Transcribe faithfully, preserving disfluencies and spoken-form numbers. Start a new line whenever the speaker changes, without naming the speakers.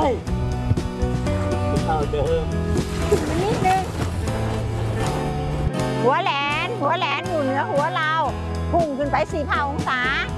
เท่าเดิม
นิดนึงหัวแหลนหัวแหลนอยู่เหนือหัวเราพุ่งขึ้นไปสี่สิบห้าองศา